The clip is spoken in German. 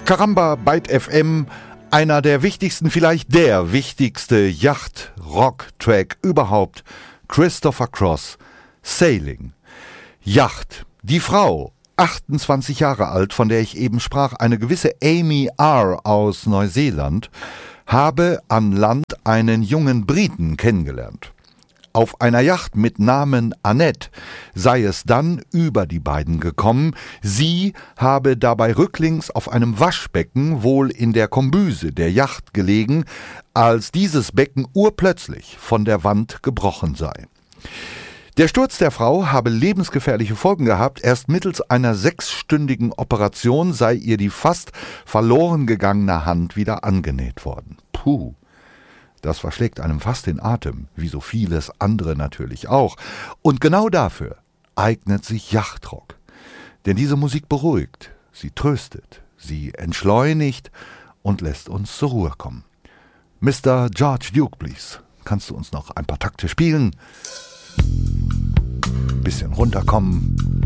Caramba, Byte FM, einer der wichtigsten, vielleicht der wichtigste Yacht-Rock-Track überhaupt. Christopher Cross, Sailing. Yacht. Die Frau, 28 Jahre alt, von der ich eben sprach, eine gewisse Amy R. aus Neuseeland, habe an Land einen jungen Briten kennengelernt. Auf einer Yacht mit Namen Annette sei es dann über die beiden gekommen. Sie habe dabei rücklings auf einem Waschbecken wohl in der Kombüse der Yacht gelegen, als dieses Becken urplötzlich von der Wand gebrochen sei. Der Sturz der Frau habe lebensgefährliche Folgen gehabt. Erst mittels einer 6-stündigen Operation sei ihr die fast verloren gegangene Hand wieder angenäht worden. Puh. Das verschlägt einem fast den Atem, wie so vieles andere natürlich auch. Und genau dafür eignet sich Yachtrock. Denn diese Musik beruhigt, sie tröstet, sie entschleunigt und lässt uns zur Ruhe kommen. Mr. George Duke, please, kannst du uns noch ein paar Takte spielen? Bisschen runterkommen.